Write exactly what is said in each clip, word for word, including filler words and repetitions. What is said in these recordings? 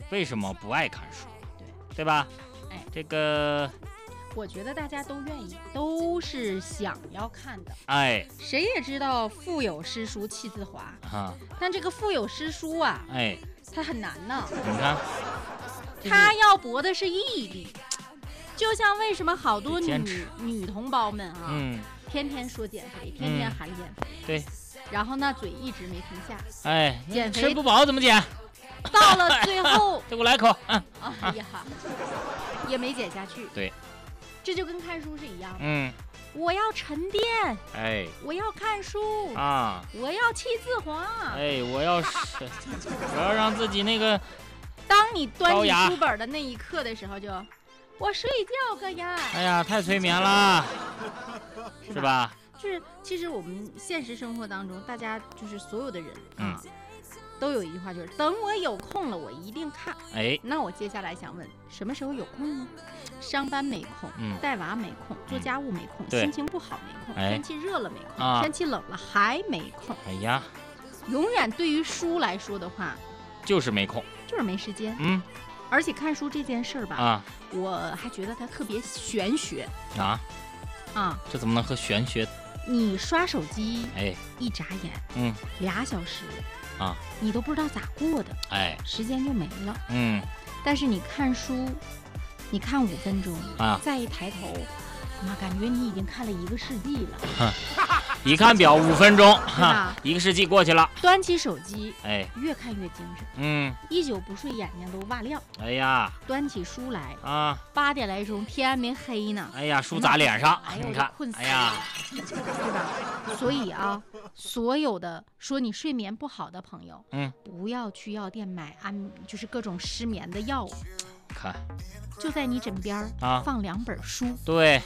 为什么不爱看书？ 对， 对吧？ 哎， 这个， 我觉得大家都愿意，都是想要看的。 哎， 谁也知道腹有诗书气自华啊， 但这个腹有诗书啊， 哎， 它很难呢。 你看， 它要搏的是毅力。就像为什么好多女女同胞们啊， 嗯， 天天说减肥，天天喊减肥， 嗯、对， 然后那嘴一直没停下， 哎， 减肥吃不饱怎么减？ 到了最后， 再给我来口，嗯， 哎呀，也没减下去。 对， 这就跟看书是一样的。 嗯， 我要沉淀， 哎， 我要看书啊， 我要气自华， 哎，我要是，我要让自己那个， 当你端起书本的那一刻的时候就。我睡觉个呀！ 哎呀，太催眠了，是吧？ 就是其实我们现实生活当中，大家就是所有的人啊， 嗯、 都有一句话，就是等我有空了，我一定看。 哎， 那我接下来想问，什么时候有空呢？上班没空， 嗯、 带娃没空，做家务没空， 嗯、 心情不好没空， 哎、 天气热了没空， 啊、 天气冷了还没空。 哎呀， 永远对于书来说的话， 就是没空， 就是没时间。 嗯。 而且看书这件事儿吧， 啊， 我还觉得它特别玄学啊啊， 这怎么能和玄学？ 你刷手机， 哎， 一眨眼， 嗯， 俩小时啊， 你都不知道咋过的， 哎， 时间就没了， 嗯。 但是你看书，你看五分钟啊， 再一抬头，妈，感觉你已经看了一个世纪了。 一看表，五分钟，哈，一个世纪过去了。 端起手机， 哎， 越看越精神， 嗯， 一宿不睡，眼睛都挖亮。 哎呀， 端起书来啊， 八点来钟，天还没黑呢。 哎呀，书砸脸上， 哎呀， 你看， 困死了， 哎呀， 对吧？所以啊，所有的说你睡眠不好的朋友， 嗯， 不要去药店买安，就是各种失眠的药物。 看， 就在你枕边啊， 放两本书。 对。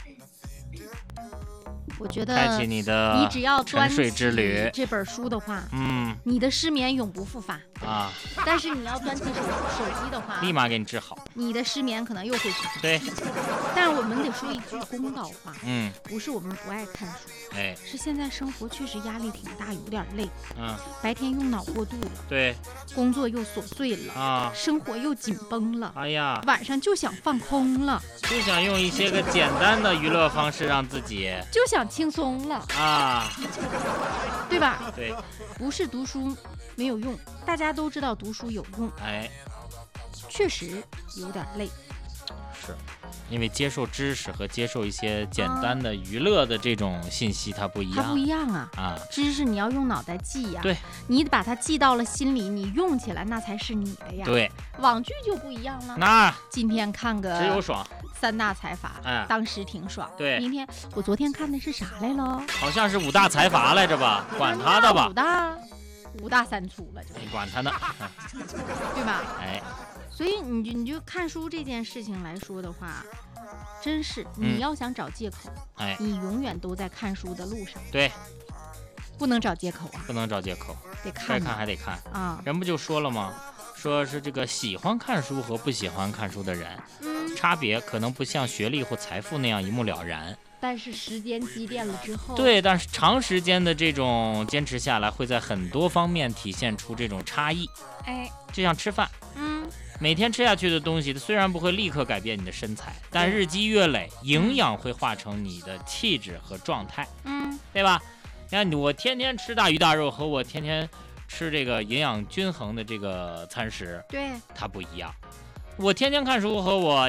我觉得开启你的你只要沉睡之旅这本书的话， 嗯， 你的失眠永不复发啊。 但是你要端起手手机的话， 立马给你治好， 你的失眠可能又会复发。 对。 但是我们得说一句公道话， 嗯， 不是我们不爱看书， 哎， 是现在生活确实压力挺大，有点累。 嗯， 白天用脑过度了， 对， 工作又琐碎了啊， 生活又紧绷了， 哎呀， 晚上就想放空了， 就想用一些个简单的娱乐方式让自己就想轻松了啊， 对吧？ 对， 不是读书没有用，大家都知道读书有用， 哎， 确实有点累， 是因为接受知识和接受一些简单的娱乐的这种信息它不一样， 它不一样啊啊！ 知识你要用脑袋记呀、啊， 对， 你把它记到了心里，你用起来那才是你的呀。 对， 网剧就不一样了。 那今天看个只有爽， 三大财阀， 哎， 当时挺爽。 对， 明天我昨天看的是啥来了？ 好像是五大财阀来着吧？管他的吧。 五大五大三粗了就。 你管他呢， 对吧？ 哎。 所以你就你就看书这件事情来说的话，真是你要想找借口， 嗯、哎， 你永远都在看书的路上。 对， 不能找借口啊， 不能找借口， 得看， 该看还得看啊。 人不就说了吗？说是这个喜欢看书和不喜欢看书的人， 嗯， 差别可能不像学历或财富那样一目了然。 但是时间积淀了之后， 对，但是长时间的这种坚持下来，会在很多方面体现出这种差异。 哎， 就像吃饭， 嗯。 每天吃下去的东西，虽然不会立刻改变你的身材，但日积月累，营养会化成你的气质和状态， 嗯， 对吧？你看我天天吃大鱼大肉，和我天天吃这个营养均衡的这个餐食， 对， 它不一样。我天天看书和我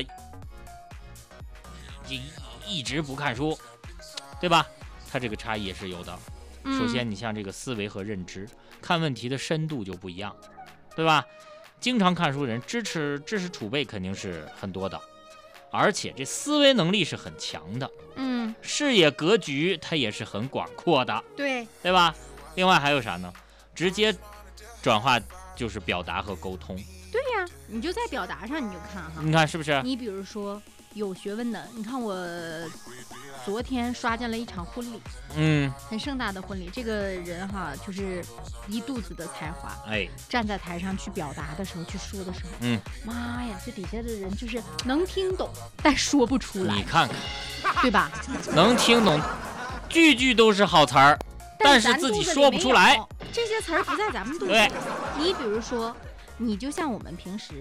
一一直不看书，对吧？它这个差异也是有的。 嗯、 首先，你像这个思维和认知，看问题的深度就不一样，对吧？经常看书人知识知识储备肯定是很多的，而且这思维能力是很强的， 嗯， 视野格局它也是很广阔的， 对， 对吧？另外还有啥呢？直接转化就是表达和沟通。 对呀，你就在表达上你就看哈， 你看是不是？ 你比如说有学问的，你看我昨天刷见了一场婚礼， 嗯， 很盛大的婚礼，这个人哈就是一肚子的才华， 哎， 站在台上去表达的时候，去说的时候， 嗯， 妈呀，这底下的人就是能听懂，但说不出来， 你看看， 对吧？ 能听懂，句句都是好词儿，但是自己说不出来， 这些词儿不在咱们肚子里。你比如说，你就像我们平时